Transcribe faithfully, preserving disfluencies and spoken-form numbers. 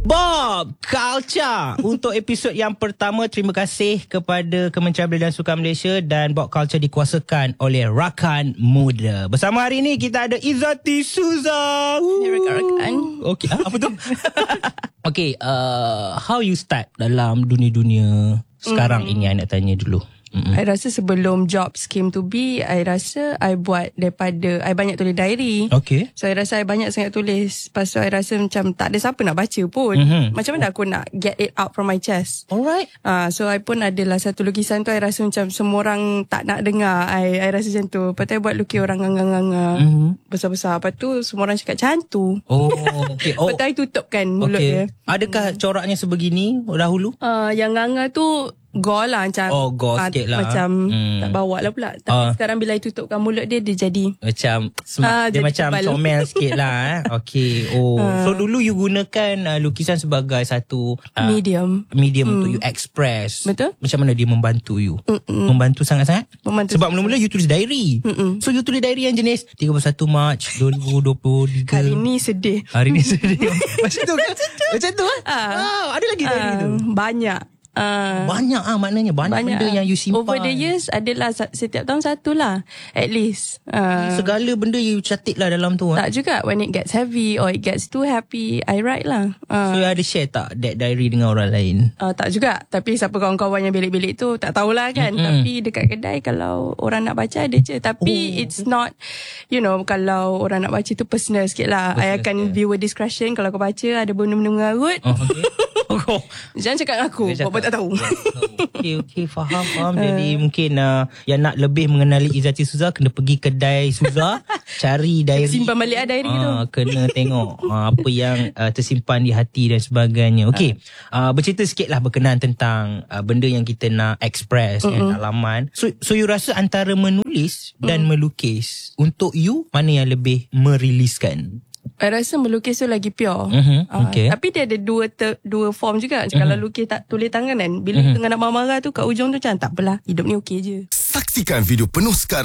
Bob Culture. Untuk episod yang pertama, terima kasih kepada Kementerian Belia dan Sukan Malaysia, dan Bob Culture dikuasakan oleh Rakan Muda. Bersama hari ini kita ada Izzati Suza. Rakan. Okey, ah, apa tu? Okey, uh, how you start dalam dunia-dunia sekarang mm. ini, I nak tanya dulu. Mm-hmm. I rasa sebelum jobs came to be, I rasa I buat daripada I banyak tulis diary. Okay. So I rasa I banyak sangat tulis. Lepas tu I rasa macam tak ada siapa nak baca pun. Mm-hmm. Macam mana aku nak get it out from my chest. Alright. uh, So I pun adalah satu lukisan tu, I rasa macam semua orang tak nak dengar. I, I rasa macam tu. Lepas tu I buat lukis orang nganga-nganga mm-hmm. besar-besar. Lepas tu semua orang cakap cantu. Oh, okay. Oh. Lepas tu I tutupkan mulut okay. dia. Adakah coraknya sebegini dahulu? Uh, yang nganga tu gore lah macam. Oh, gore uh, sikit lah. Macam hmm. tak bawa lah pula. Tapi uh. sekarang bila I tutupkan mulut dia, dia jadi Macam smart. uh, Dia macam tebal. comel sikit lah eh. Okay. Oh. Uh. So dulu you gunakan uh, lukisan sebagai satu uh, medium Medium hmm. untuk you express. Betul. Macam mana dia membantu you? Mm-mm. Membantu sangat-sangat? Membantu. Sebab mula-mula you tulis diary. Mm-mm. So you tulis diary yang jenis tiga puluh satu Mac dua ribu dua puluh tiga. Hari ni sedih. Hari ni sedih. Macam tu kan? Macam tu kan? uh. Ah, ada lagi diary uh, tu? Banyak. Uh, banyak ah maknanya banyak, banyak benda yang you simpan. Over the years adalah setiap tahun satu lah at least. Uh, Segala benda you catik lah dalam tu. Tak juga. When it gets heavy or it gets too happy, I write lah. Uh, so you ada share tak that diary dengan orang lain? Uh, tak juga. Tapi siapa kawan-kawan yang bilik-bilik tu tak tahulah kan. Mm-hmm. Tapi dekat kedai kalau orang nak baca ada je. Tapi oh. it's not, you know, kalau orang nak baca tu personal sikit lah. Personal I akan sikit. Viewer discretion. Kalau kau baca ada benda-benda mengarut. Oh, okay. Oh. Jangan cakap dengan aku. Buat tak tahu. Okey, okey, faham, faham. Jadi mungkin uh, yang nak lebih mengenali Izzati Suza kena pergi kedai Suza, cari diary. Simpan balik lah diary uh, tu. Kena tengok uh, apa yang uh, tersimpan di hati dan sebagainya. Okey, uh, bercerita sikitlah berkenaan tentang uh, benda yang kita nak express mm-hmm. kan, laman. So, so you rasa antara menulis dan mm. melukis, untuk you mana yang lebih meriliskan? I rasa melukis tu lagi pure. Mm-hmm. Okay. Uh, tapi dia ada dua ter, dua form juga. Mm-hmm. Kalau lukis tak tulis tangan kan, bila mm-hmm. tengah nak marah-marah tu kat ujung tu macam tak apalah, hidup ni okey je. Saksikan video penuh sekarang